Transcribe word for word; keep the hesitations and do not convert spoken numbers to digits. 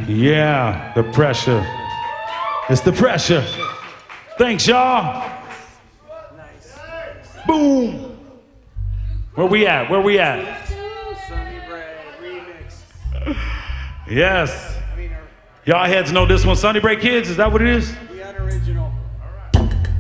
Yeah, the pressure. It's the pressure. Thanks, y'all. Nice. Boom. Where we at? Where we at? Sunny Bread remix. Yes. Y'all heads know this one. Sunny Break Kids, is that what it is?